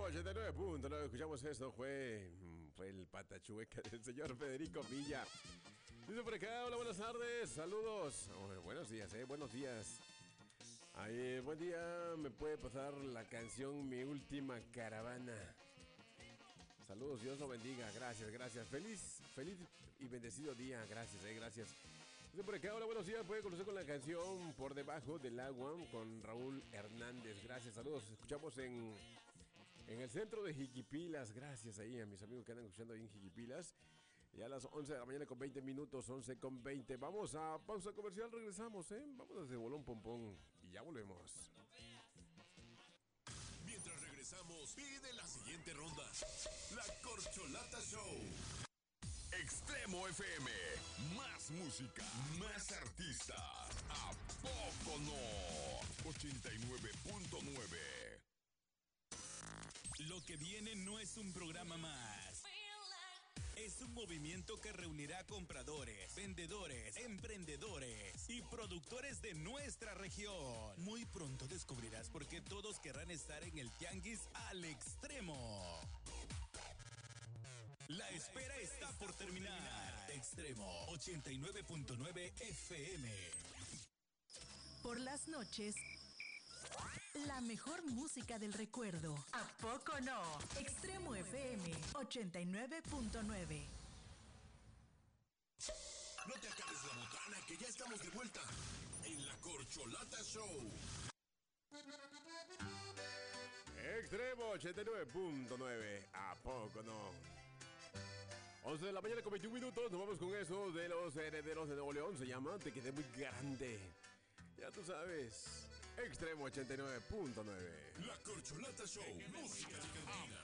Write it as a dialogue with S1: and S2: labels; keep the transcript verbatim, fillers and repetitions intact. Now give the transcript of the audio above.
S1: Extremo ochenta y nueve punto nueve. Escuchamos esto. Fue, fue el patachueca del señor Federico Villa. Dice por acá, hola, buenas tardes. Saludos. Oh, buenos días, eh. Buenos días. Ay, eh, buen día. ¿Me puede pasar la canción Mi Última Caravana? Saludos, Dios lo bendiga. Gracias, gracias. Feliz, feliz y bendecido día. Gracias, eh. Gracias. Dice por acá, hola, buenos días. Puede conocer con la canción Por Debajo del Agua con Raúl Hernández. Gracias, saludos. Escuchamos en, en el centro de Jiquipilas. Gracias ahí a mis amigos que andan escuchando ahí en Jiquipilas. Ya a las once de la mañana con veinte minutos, once con veinte. Vamos a pausa comercial, regresamos, ¿eh? Vamos desde Bolón Pompón y ya volvemos.
S2: Mientras regresamos, pide la siguiente ronda. La Corcholata Show. Extremo F M, más música, más artistas. ¿A poco no? ochenta y nueve punto nueve.
S3: Lo que viene no es un programa más. Es un movimiento que reunirá compradores, vendedores, emprendedores y productores de nuestra región. Muy pronto descubrirás por qué todos querrán estar en el tianguis al extremo. La espera está por terminar. Extremo ochenta y nueve punto nueve F M.
S4: Por las noches, la mejor música del recuerdo. ¿A poco no? Extremo F M ochenta y nueve punto nueve.
S2: No te acabes la botana, que ya estamos de vuelta en la Corcholata Show.
S1: Extremo ochenta y nueve punto nueve. ¿A poco no? once de la mañana con veintiún minutos. Nos vamos con eso de los herederos de Nuevo León. Se llama Te Quedé Muy Grande. Ya tú sabes. Extremo ochenta y nueve punto nueve.
S2: La Corcholata Show. Música de cantina.